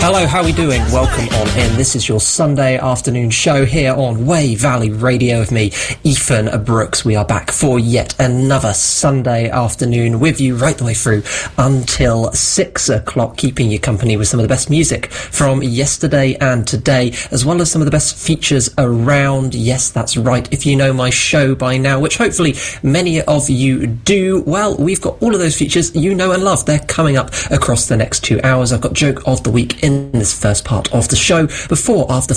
Hello, how are we doing? Welcome on in. This is your Sunday afternoon show here on Way Valley Radio with me, Ethan Brooks. We are back for yet another Sunday afternoon with you right the way through until 6 o'clock, keeping you company with some of the best music from yesterday and today, as well as some of the best features around. Yes, that's right. If you know my show by now, which hopefully many of you do, well, we've got all of those features you know and love. They're coming up across the next 2 hours. I've got Joke of the Week in this first part of the show. Before, after